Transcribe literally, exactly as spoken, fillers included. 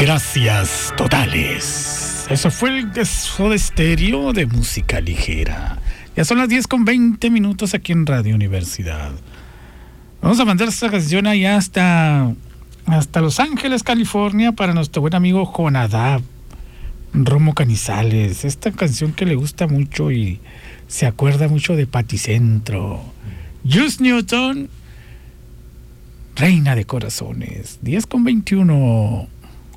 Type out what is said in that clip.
Gracias totales. Eso fue el de Soda Stereo de música ligera. Ya son las diez con veinte minutos aquí en Radio Universidad. Vamos a mandar esta canción allá hasta, hasta Los Ángeles, California, para nuestro buen amigo Jonadab Romo Canizales. Esta canción que le gusta mucho y se acuerda mucho de Paticentro. Juice Newton, Reina de Corazones. diez con veintiuno.